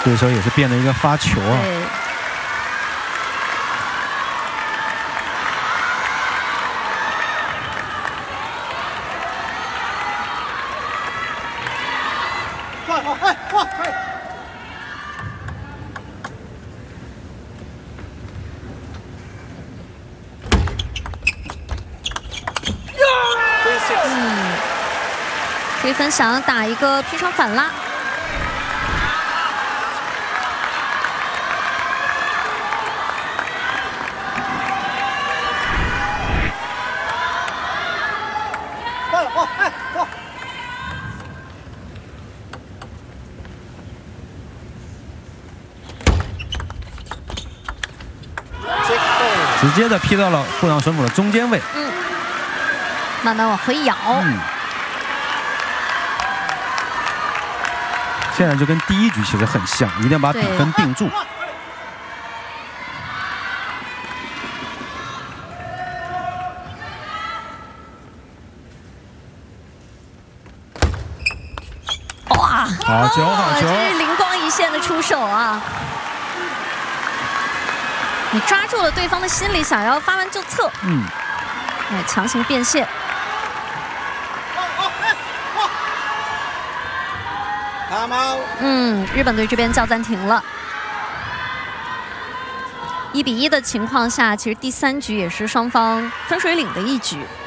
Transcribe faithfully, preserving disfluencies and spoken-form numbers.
对手也是变了一个发球啊。 对。 嗯，追分想要打一个劈长反拉。 直接的劈到了后场水母的中间位。 嗯，慢慢往回咬。 嗯，现在就跟第一局其实很像，一定要把比分定住。 哇！ 好球，好球！ 这是灵光一现的出手啊！ 你抓住了对方的心理，想要发完就撤， 嗯， 哎，强行变现。嗯，日本队这边叫暂停了。一比一的情况下，其实第三局也是双方分水岭的一局。